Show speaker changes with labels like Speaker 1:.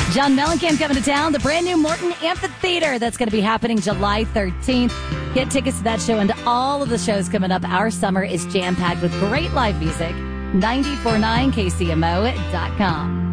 Speaker 1: John Mellencamp coming to town. The brand new Morton Amphitheater. That's going to be happening July 13th. Get tickets to that show and all of the shows coming up. Our summer is jam-packed with great live music. 94.9KCMO.com.